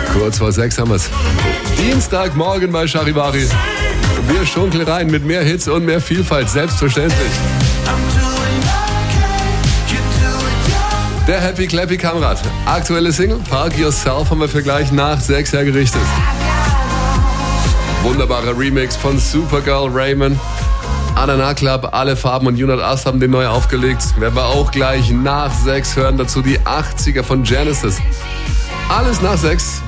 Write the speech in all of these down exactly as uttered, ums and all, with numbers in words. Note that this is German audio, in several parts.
Kurz vor sechs haben wir's. Dienstagmorgen bei Charivari. Wir schunkeln rein mit mehr Hits und mehr Vielfalt, selbstverständlich. Der Happy Clappy Kamerad. Aktuelle Single, Park Yourself, haben wir für gleich nach sechs hergerichtet. Wunderbarer Remix von Supergirl Raymond. Anana Club, Alle Farben und Unit Us haben den neu aufgelegt. Werden wir auch gleich nach sechs hören. Dazu die achtziger von Genesis. Alles nach sechs.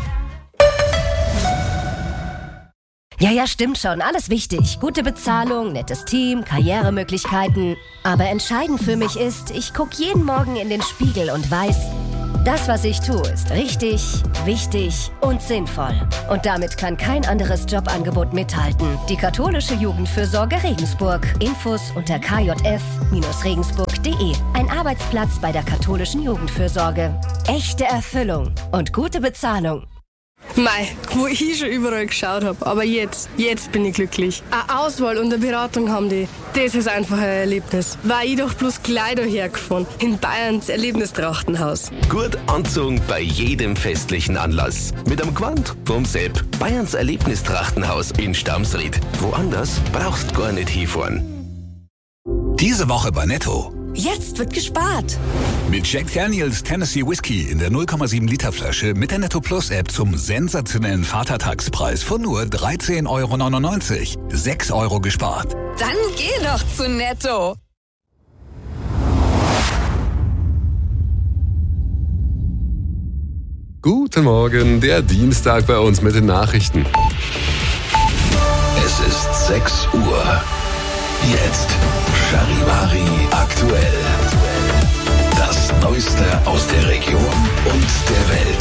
Ja, ja, stimmt schon. Alles wichtig. Gute Bezahlung, nettes Team, Karrieremöglichkeiten. Aber entscheidend für mich ist, ich gucke jeden Morgen in den Spiegel und weiß, das, was ich tue, ist richtig, wichtig und sinnvoll. Und damit kann kein anderes Jobangebot mithalten. Die katholische Jugendfürsorge Regensburg. Infos unter k j f regensburg punkt d e. Ein Arbeitsplatz bei der katholischen Jugendfürsorge. Echte Erfüllung und gute Bezahlung. Mei, wo ich schon überall geschaut habe, aber jetzt, jetzt bin ich glücklich. Eine Auswahl und eine Beratung haben die, das ist einfach ein Erlebnis. War ich doch bloß gleich dahergefahren, in Bayerns Erlebnistrachtenhaus. Gut anzogen bei jedem festlichen Anlass. Mit einem Gewand vom Sepp. Bayerns Erlebnistrachtenhaus in Stamsried. Woanders brauchst gar nicht hinfahren. Diese Woche bei Netto. Jetzt wird gespart. Mit Jack Daniels Tennessee Whiskey in der null Komma sieben Liter Flasche mit der Netto Plus App zum sensationellen Vatertagspreis von nur dreizehn Euro neunundneunzig. sechs Euro gespart. Dann geh doch zu Netto. Guten Morgen, der Dienstag bei uns mit den Nachrichten. Es ist sechs Uhr. Jetzt Charivari aktuell. Das Neueste aus der Region und der Welt.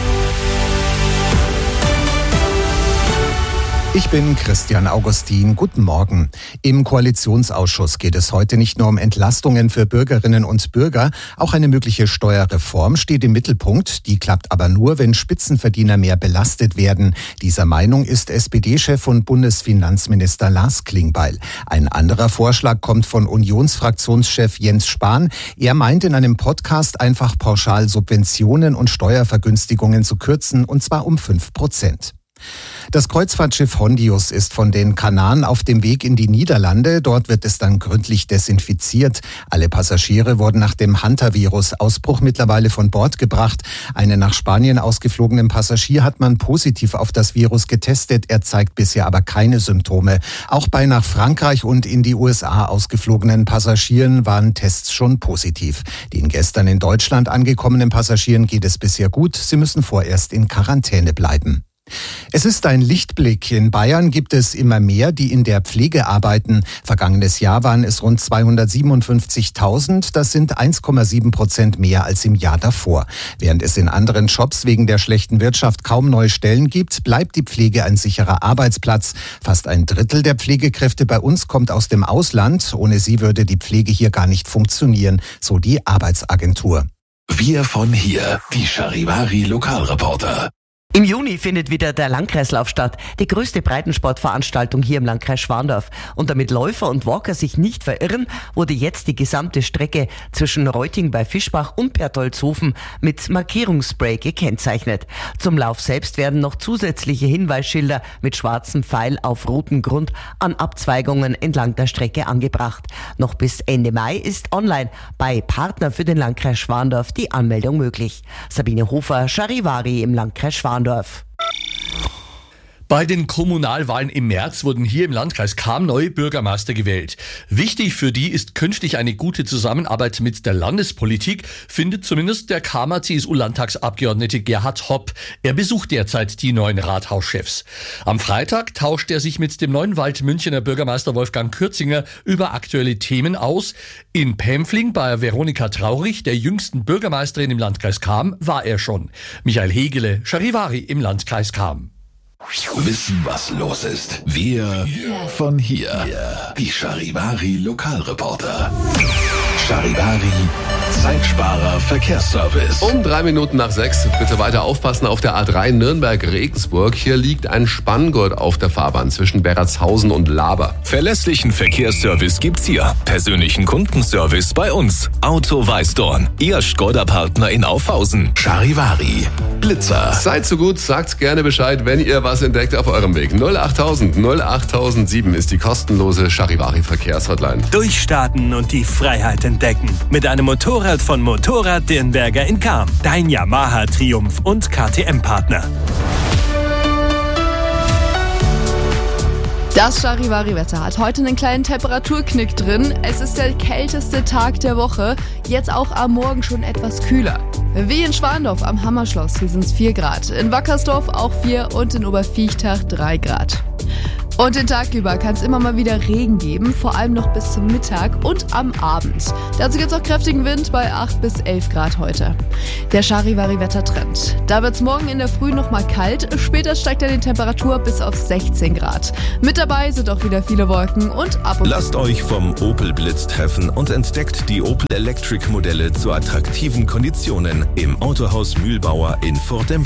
Ich bin Christian Augustin. Guten Morgen. Im Koalitionsausschuss geht es heute nicht nur um Entlastungen für Bürgerinnen und Bürger. Auch eine mögliche Steuerreform steht im Mittelpunkt. Die klappt aber nur, wenn Spitzenverdiener mehr belastet werden. Dieser Meinung ist S P D-Chef und Bundesfinanzminister Lars Klingbeil. Ein anderer Vorschlag kommt von Unionsfraktionschef Jens Spahn. Er meint in einem Podcast einfach pauschal Subventionen und Steuervergünstigungen zu kürzen, und zwar um fünf Prozent. Das Kreuzfahrtschiff Hondius ist von den Kanaren auf dem Weg in die Niederlande. Dort wird es dann gründlich desinfiziert. Alle Passagiere wurden nach dem Hantavirus-Ausbruch mittlerweile von Bord gebracht. Einen nach Spanien ausgeflogenen Passagier hat man positiv auf das Virus getestet. Er zeigt bisher aber keine Symptome. Auch bei nach Frankreich und in die U S A ausgeflogenen Passagieren waren Tests schon positiv. Den gestern in Deutschland angekommenen Passagieren geht es bisher gut. Sie müssen vorerst in Quarantäne bleiben. Es ist ein Lichtblick. In Bayern gibt es immer mehr, die in der Pflege arbeiten. Vergangenes Jahr waren es rund zweihundertsiebenundfünfzigtausend. Das sind eins Komma sieben Prozent mehr als im Jahr davor. Während es in anderen Jobs wegen der schlechten Wirtschaft kaum neue Stellen gibt, bleibt die Pflege ein sicherer Arbeitsplatz. Fast ein Drittel der Pflegekräfte bei uns kommt aus dem Ausland. Ohne sie würde die Pflege hier gar nicht funktionieren, so die Arbeitsagentur. Wir von hier, die Charivari Lokalreporter. Im Juni findet wieder der Landkreislauf statt, die größte Breitensportveranstaltung hier im Landkreis Schwandorf. Und damit Läufer und Walker sich nicht verirren, wurde jetzt die gesamte Strecke zwischen Reuting bei Fischbach und Bertoldshofen mit Markierungsspray gekennzeichnet. Zum Lauf selbst werden noch zusätzliche Hinweisschilder mit schwarzem Pfeil auf rotem Grund an Abzweigungen entlang der Strecke angebracht. Noch bis Ende Mai ist online bei Partner für den Landkreis Schwandorf die Anmeldung möglich. Sabine Hofer, Charivari im Landkreis Schwandorf. Bei den Kommunalwahlen im März wurden hier im Landkreis Cham neue Bürgermeister gewählt. Wichtig für die ist künftig eine gute Zusammenarbeit mit der Landespolitik, findet zumindest der Chamer C S U-Landtagsabgeordnete Gerhard Hopp. Er besucht derzeit die neuen Rathauschefs. Am Freitag tauscht er sich mit dem neuen Waldmünchener Bürgermeister Wolfgang Kürzinger über aktuelle Themen aus. In Pempfling bei Veronika Traurig, der jüngsten Bürgermeisterin im Landkreis Cham, war er schon. Michael Hegele, Charivari im Landkreis Cham. Wissen, was los ist. Wir von hier. Die Charivari Lokalreporter. Charivari Zeitsparer Verkehrsservice. Um drei Minuten nach sechs. Bitte weiter aufpassen auf der A drei Nürnberg-Regensburg. Hier liegt ein Spanngurt auf der Fahrbahn zwischen Berratshausen und Laber. Verlässlichen Verkehrsservice gibt's hier. Persönlichen Kundenservice bei uns. Auto Weißdorn. Ihr Skoda-Partner in Aufhausen. Charivari. Blitzer. Seid so gut, sagt gerne Bescheid, wenn ihr was entdeckt auf eurem Weg. null achttausend null achttausendsieben ist die kostenlose Charivari-Verkehrshotline. Durchstarten und die Freiheit entdecken. Mit einem Motorrad von Motorrad Dirnberger in Cham. Dein Yamaha Triumph und K T M-Partner. Das Charivari-Wetter hat heute einen kleinen Temperaturknick drin. Es ist der kälteste Tag der Woche. Jetzt auch am Morgen schon etwas kühler. Wie in Schwandorf am Hammerschloss, hier sind es vier Grad. In Wackersdorf auch vier und in Oberviechtach drei Grad. Und den Tag über kann es immer mal wieder Regen geben, vor allem noch bis zum Mittag und am Abend. Dazu gibt es auch kräftigen Wind bei acht bis elf Grad heute. Der Charivari-Wettertrend. Da wird es morgen in der Früh noch mal kalt, später steigt dann die Temperatur bis auf sechzehn Grad. Mit dabei sind auch wieder viele Wolken und ab und Lasst euch vom Opel Blitz treffen und entdeckt die Opel Electric Modelle zu attraktiven Konditionen im Autohaus Mühlbauer in Furt im